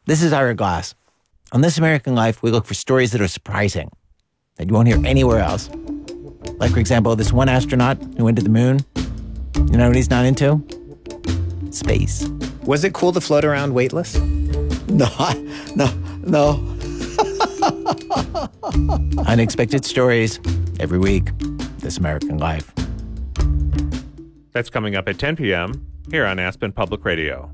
This is Ira Glass. On This American Life, we look for stories that are surprising, that you won't hear anywhere else. Like, for example, this one astronaut who went to the moon. You know what he's not into? Space. Was it cool to float around weightless? No. Unexpected stories every week. This American Life. That's coming up at 10 p.m. here on Aspen Public Radio.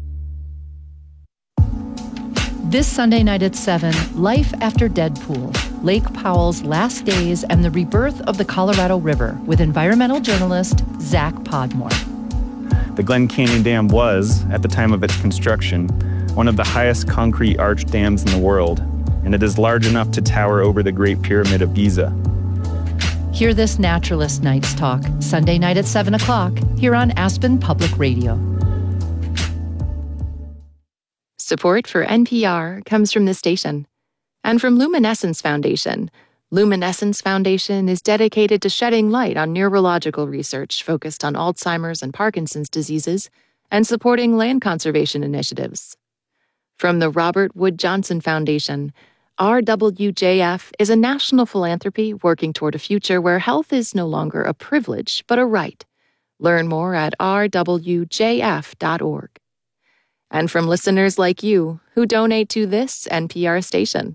This Sunday night at 7, Life After Deadpool, Lake Powell's last days and the rebirth of the Colorado River with environmental journalist Zach Podmore. The Glen Canyon Dam was, at the time of its construction, one of the highest concrete arch dams in the world, and it is large enough to tower over the Great Pyramid of Giza. Hear this Naturalist Nights Talk, Sunday night at 7 o'clock, here on Aspen Public Radio. Support for NPR comes from this station and from Luminescence Foundation. Luminescence Foundation is dedicated to shedding light on neurological research focused on Alzheimer's and Parkinson's diseases and supporting land conservation initiatives. From the Robert Wood Johnson Foundation, RWJF is a national philanthropy working toward a future where health is no longer a privilege but a right. Learn more at rwjf.org. And from listeners like you who donate to this NPR station.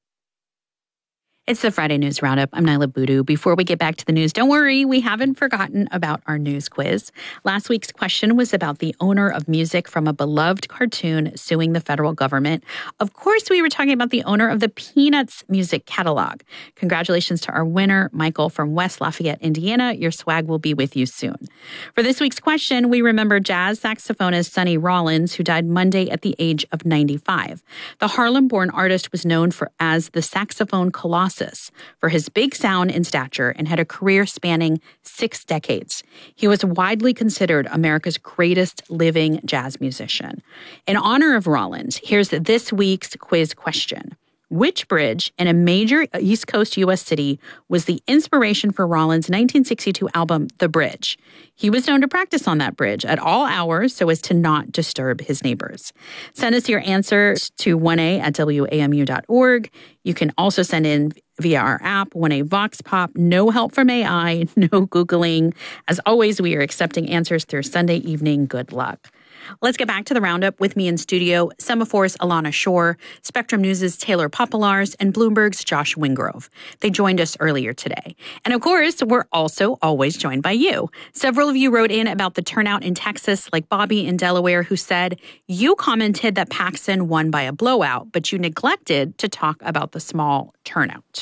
It's the Friday News Roundup. I'm Nyla Boodoo. Before we get back to the news, don't worry, we haven't forgotten about our news quiz. Last week's question was about the owner of music from a beloved cartoon suing the federal government. Of course, we were talking about the owner of the Peanuts music catalog. Congratulations to our winner, Michael from West Lafayette, Indiana. Your swag will be with you soon. For this week's question, we remember jazz saxophonist Sonny Rollins, who died Monday at the age of 95. The Harlem-born artist was known as the saxophone colossus for his big sound and stature and had a career spanning 6 decades. He was widely considered America's greatest living jazz musician. In honor of Rollins, here's this week's quiz question. Which bridge in a major East Coast U.S. city was the inspiration for Rollins' 1962 album, The Bridge? He was known to practice on that bridge at all hours so as to not disturb his neighbors. Send us your answers to 1a@wamu.org. You can also send in via our app, 1A Vox Pop. No help from AI, no Googling. As always, we are accepting answers through Sunday evening. Good luck. Let's get back to the roundup. With me in studio, Semaphor's Alana Shore, Spectrum News' Taylor Popolars, and Bloomberg's Josh Wingrove. They joined us earlier today. And of course, we're also always joined by you. Several of you wrote in about the turnout in Texas, like Bobby in Delaware, who said, you commented that Paxson won by a blowout, but you neglected to talk about the small turnout.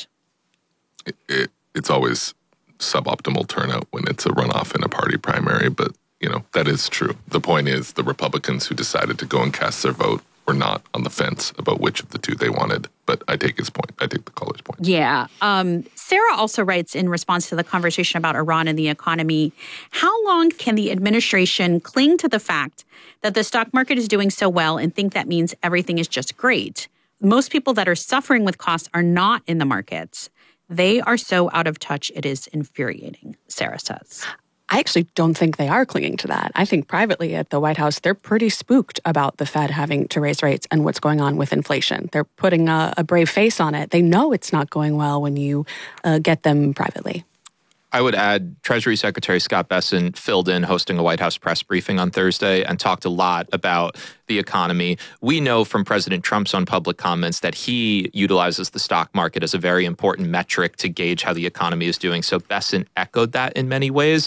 It's always suboptimal turnout when it's a runoff in a party primary, but that is true. The point is the Republicans who decided to go and cast their vote were not on the fence about which of the two they wanted. But I take his point. I take the caller's point. Yeah. Sarah also writes in response to the conversation about Iran and the economy, how long can the administration cling to the fact that the stock market is doing so well and think that means everything is just great? Most people that are suffering with costs are not in the markets. They are so out of touch, it is infuriating, Sarah says. I actually don't think they are clinging to that. I think privately at the White House, they're pretty spooked about the Fed having to raise rates and what's going on with inflation. They're putting a brave face on it. They know it's not going well when you get them privately. I would add Treasury Secretary Scott Bessent filled in hosting a White House press briefing on Thursday and talked a lot about the economy. We know from President Trump's own public comments that he utilizes the stock market as a very important metric to gauge how the economy is doing. So Bessent echoed that in many ways.